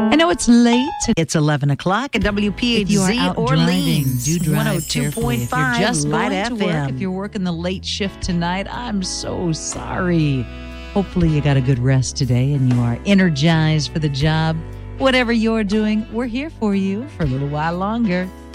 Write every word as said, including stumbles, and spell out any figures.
I know it's late. It's eleven o'clock at W P H If you are Z out Orleans. driving, do drive one oh two carefully. point If you're five just Light going to F M. work, if you're working the late shift tonight, I'm so sorry. Hopefully you got a good rest today and you are energized for the job. Whatever you're doing, we're here for you for a little while longer.